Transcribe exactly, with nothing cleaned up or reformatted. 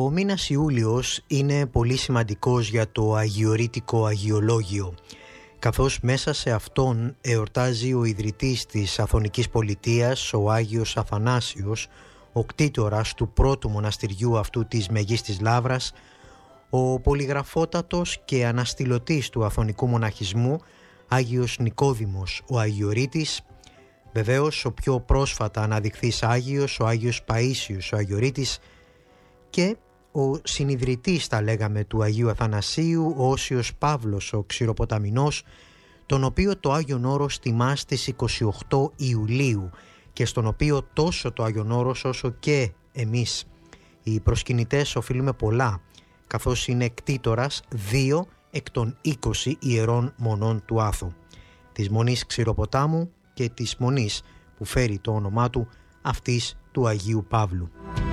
Ο μήνας Ιούλιος είναι πολύ σημαντικός για το αγιορείτικο αγιολόγιο, καθώς μέσα σε αυτόν εορτάζει ο ιδρυτής της Αθωνικής Πολιτείας, ο Άγιος Αθανάσιος, ο κτήτορας του πρώτου μοναστηριού αυτού της Μεγίστης Λαύρας, ο πολυγραφότατος και αναστηλωτής του Αθωνικού μοναχισμού, Άγιος Νικόδημος ο Αγιορείτης, βεβαίως ο πιο πρόσφατα αναδειχθής Άγιος, ο Άγιος Παΐσιος ο Αγιορείτης, και ο συνιδρυτής, τα λέγαμε, του Αγίου Αθανασίου, ο Όσιος Παύλος ο Ξηροποταμινός, τον οποίο το Άγιον Όρος τιμά στις είκοσι οκτώ Ιουλίου και στον οποίο τόσο το Άγιον Όρος όσο και εμείς οι προσκυνητές οφείλουμε πολλά, καθώς είναι κτήτορας δύο εκ των είκοσι ιερών μονών του Άθου, της Μονής Ξηροποτάμου και της Μονής που φέρει το όνομά του, αυτής του Αγίου Παύλου.